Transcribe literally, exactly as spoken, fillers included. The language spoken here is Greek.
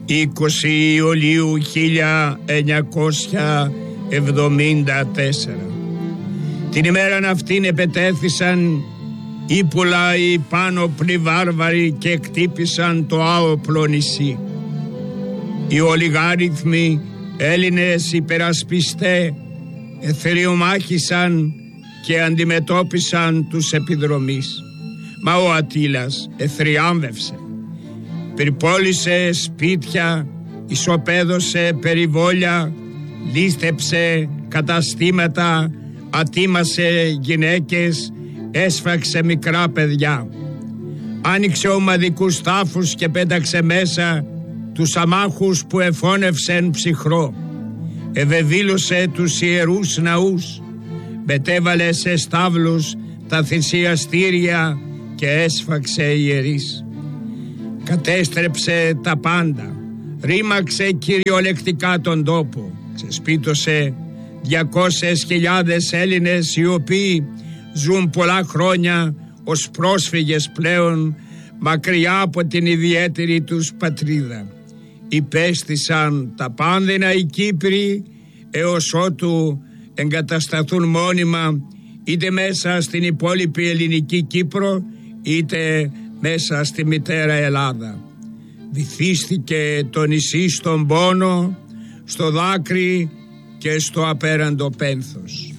είκοσι Ιουλίου χίλια εννιακόσια εβδομήντα τέσσερα. Την ημέραν αυτήν επετέθησαν ύπουλα οι πάνωπλοι βάρβαροι και εκτύπησαν το άοπλο νησί. Οι ολιγάριθμοι Έλληνες υπερασπιστέ εθεριομάχησαν και αντιμετώπισαν τους επιδρομείς. Μα ο Ατήλας εθριάμβευσε, πυρπόλησε σπίτια, ισοπαίδωσε περιβόλια, λίστεψε καταστήματα, ατίμασε γυναίκες, έσφαξε μικρά παιδιά. Άνοιξε ομαδικούς τάφους και πέταξε μέσα τους αμάχους που εφώνευσεν ψυχρό. Ευεβήλωσε τους ιερούς ναούς, μετέβαλε σε στάβλους τα θυσιαστήρια και έσφαξε ιερείς. Κατέστρεψε τα πάντα, ρήμαξε κυριολεκτικά τον τόπο, ξεσπίτωσε διακόσιες χιλιάδες Έλληνες οι οποίοι ζουν πολλά χρόνια ως πρόσφυγες πλέον μακριά από την ιδιαίτερη τους πατρίδα. Υπέστησαν τα πάνδυνα οι Κύπροι έως ότου εγκατασταθούν μόνιμα είτε μέσα στην υπόλοιπη ελληνική Κύπρο είτε μέσα στη μητέρα Ελλάδα. Βυθίστηκε το νησί στον πόνο, στο δάκρυ και στο απέραντο πένθος.